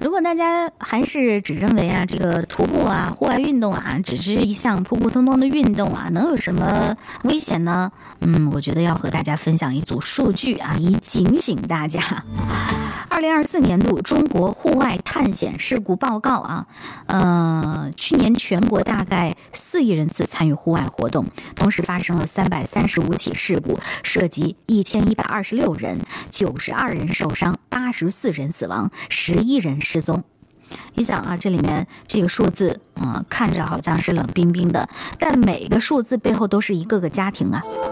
如果大家还是只认为这个徒步户外运动只是一项普普通通的运动能有什么危险呢？我觉得要和大家分享一组数据以警醒大家。2024年度中国户外探险事故报告去年全国大概4亿人次参与户外活动，同时发生了335起事故，涉及1126人，92人受伤，84人死亡，11人失踪。你想这里面这个数字看着好像是冷冰冰的，但每个数字背后都是一个个家庭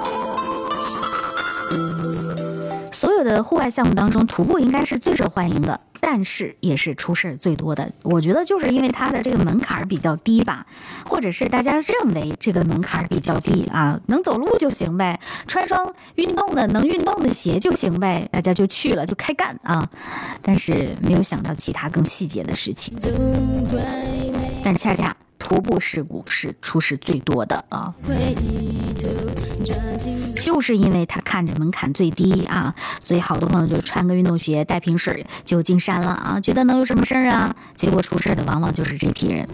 所有的户外项目当中，徒步应该是最受欢迎的，但是也是出事最多的。我觉得就是因为它的这个门槛比较低吧，或者是大家认为这个门槛比较低能走路就行呗，穿双能运动的鞋就行呗，大家就去了，就开干但是没有想到其他更细节的事情。但恰恰徒步事故是出事最多的就是因为它看着门槛最低所以好多朋友就穿个运动鞋带瓶水就进山了觉得能有什么事结果出事的往往就是这批人。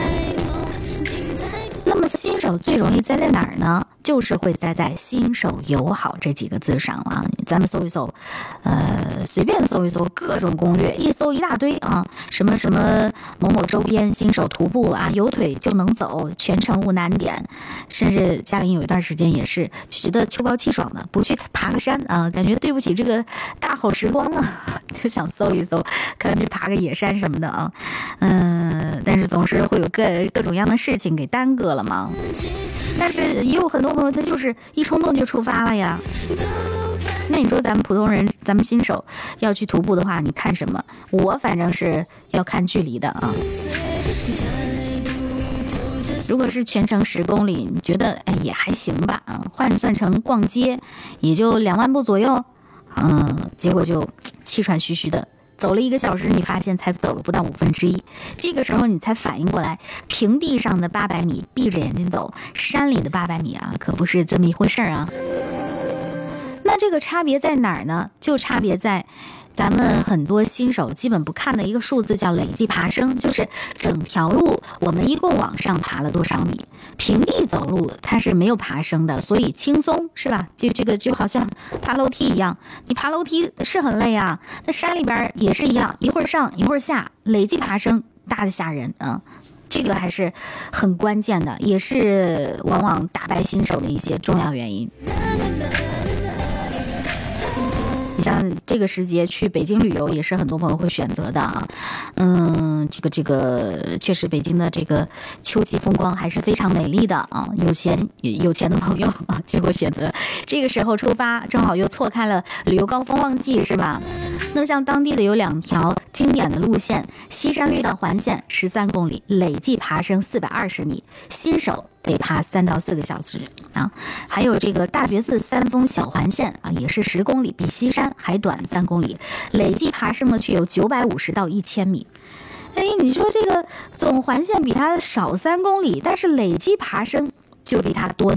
那么新手最容易栽在哪儿呢？就是会栽在新手友好这几个字上咱们搜一搜随便搜一搜各种攻略，一搜一大堆什么什么某某周边新手徒步有腿就能走，全程无难点。甚至嘉玲有一段时间也是觉得秋高气爽的，不去爬个山感觉对不起这个大好时光就想搜一搜看去爬个野山什么的但是总是会有各种样的事情给耽搁了嘛。但是也有很多朋友他就是一冲动就出发了呀。那你说咱们普通人，咱们新手要去徒步的话，你看什么？我反正是要看距离的如果是全程10公里，你觉得也还行吧换算成逛街也就2万步左右结果就气喘吁吁的走了1个小时，你发现才走了不到1/5，这个时候你才反应过来，平地上的800米闭着眼睛走，山里的800米可不是这么一回事那这个差别在哪儿呢？就差别在咱们很多新手基本不看的一个数字，叫累计爬升，就是整条路我们一共往上爬了多少米。平地走路它是没有爬升的，所以轻松是吧？这个就好像爬楼梯一样，你爬楼梯是很累那山里边也是一样，一会儿上一会儿下，累计爬升大的吓人这个还是很关键的，也是往往打败新手的一些重要原因。像这个时节去北京旅游也是很多朋友会选择的这个确实北京的这个秋季风光还是非常美丽的有钱的朋友结果选择这个时候出发，正好又错开了旅游高峰旺季是吧？那么像当地的有2条经典的路线，西山绿道环线13公里，累计爬升420米，新手得爬3到4个小时还有这个大觉寺三峰小环线也是10公里，比西山还短3公里，累计爬升的却有950到1000米。你说这个总环线比它少3公里，但是累计爬升就比它多